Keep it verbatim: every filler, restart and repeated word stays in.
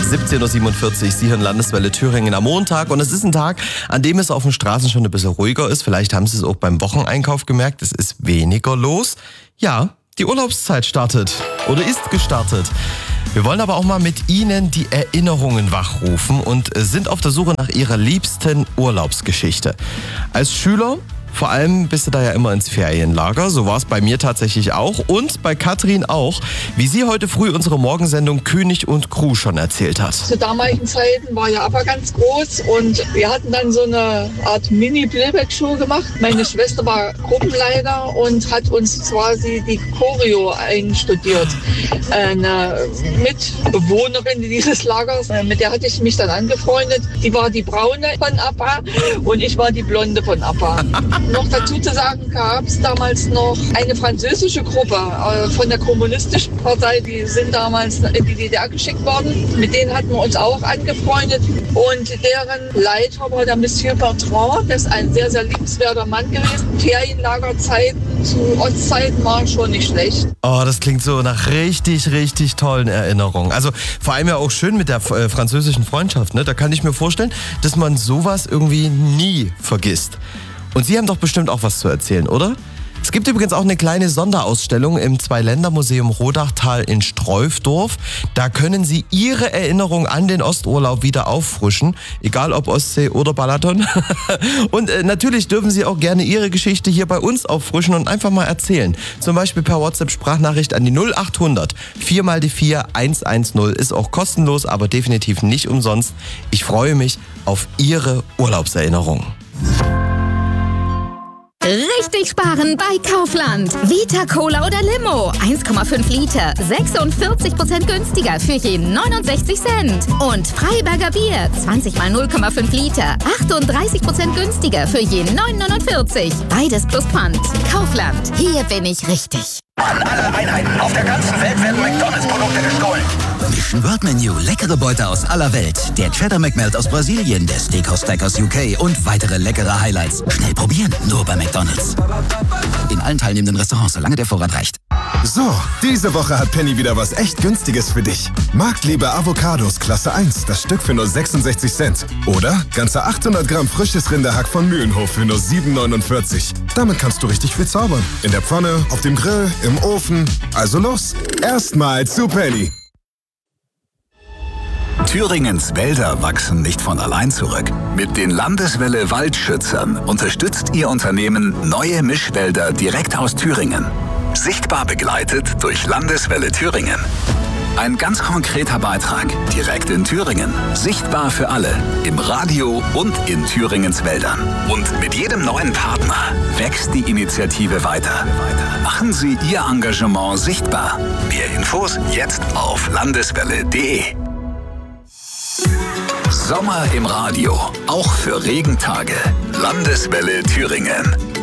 siebzehn Uhr siebenundvierzig, Sie hören Landeswelle Thüringen am Montag. Und es ist ein Tag, an dem es auf den Straßen schon ein bisschen ruhiger ist. Vielleicht haben Sie es auch beim Wocheneinkauf gemerkt, es ist weniger los. Ja, die Urlaubszeit startet oder ist gestartet. Wir wollen aber auch mal mit Ihnen die Erinnerungen wachrufen und sind auf der Suche nach Ihrer liebsten Urlaubsgeschichte. Als Schüler vor allem bist du da ja immer ins Ferienlager. So war es bei mir tatsächlich auch und bei Katrin auch, wie sie heute früh unsere Morgensendung König und Crew schon erzählt hat. Zu damaligen Zeiten war ja ABBA ganz groß und wir hatten dann so eine Art Mini-Playback-Show gemacht. Meine Schwester war Gruppenleiter und hat uns quasi die Choreo einstudiert. Eine Mitbewohnerin dieses Lagers, mit der hatte ich mich dann angefreundet. Die war die Braune von ABBA und ich war die Blonde von ABBA. Noch dazu zu sagen, gab es damals noch eine französische Gruppe äh, von der kommunistischen Partei, die sind damals in die D D R geschickt worden. Mit denen hatten wir uns auch angefreundet und deren Leiter war der Monsieur Bertrand, das ist ein sehr, sehr liebenswerter Mann gewesen. Ferienlagerzeiten zu Ostzeiten waren schon nicht schlecht. Oh, das klingt so nach richtig, richtig tollen Erinnerungen. Also vor allem ja auch schön mit der äh, französischen Freundschaft, ne? Da kann ich mir vorstellen, dass man sowas irgendwie nie vergisst. Und Sie haben doch bestimmt auch was zu erzählen, oder? Es gibt übrigens auch eine kleine Sonderausstellung im Zwei-Länder-Museum Rodachtal in Streufdorf. Da können Sie Ihre Erinnerung an den Osturlaub wieder auffrischen, egal ob Ostsee oder Balaton. Und äh, natürlich dürfen Sie auch gerne Ihre Geschichte hier bei uns auffrischen und einfach mal erzählen. Zum Beispiel per WhatsApp-Sprachnachricht an die null acht hundert vier mal die vier eins eins null. Ist auch kostenlos, aber definitiv nicht umsonst. Ich freue mich auf Ihre Urlaubserinnerung. Richtig sparen bei Kaufland. Vita Cola oder Limo. eins Komma fünf Liter. sechsundvierzig Prozent günstiger für je neunundsechzig Cent. Und Freiberger Bier. zwanzig mal null Komma fünf Liter. achtunddreißig Prozent günstiger für je neun neunundvierzig. Beides plus Pfand. Kaufland. Hier bin ich richtig. An alle Einheiten auf der ganzen Welt werden McDonalds-Produkte gestohlen. Mission World Menu, leckere Beute aus aller Welt. Der Cheddar McMelt aus Brasilien, der Steakhouse Stack aus U K und weitere leckere Highlights. Schnell probieren, nur bei McDonalds. In allen teilnehmenden Restaurants, solange der Vorrat reicht. So, diese Woche hat Penny wieder was echt Günstiges für dich. Marktliebe Avocados Klasse eins, das Stück für nur sechsundsechzig Cent. Oder ganze achthundert Gramm frisches Rinderhack von Mühlenhof für nur sieben neunundvierzig. Damit kannst du richtig viel zaubern. In der Pfanne, auf dem Grill, im Ofen. Also los, erstmal zu Penny. Thüringens Wälder wachsen nicht von allein zurück. Mit den Landeswelle Waldschützern unterstützt Ihr Unternehmen neue Mischwälder direkt aus Thüringen. Sichtbar begleitet durch Landeswelle Thüringen. Ein ganz konkreter Beitrag direkt in Thüringen. Sichtbar für alle. Im Radio und in Thüringens Wäldern. Und mit jedem neuen Partner wächst die Initiative weiter. Machen Sie Ihr Engagement sichtbar. Mehr Infos jetzt auf landeswelle punkt de. Sommer im Radio. Auch für Regentage. Landeswelle Thüringen.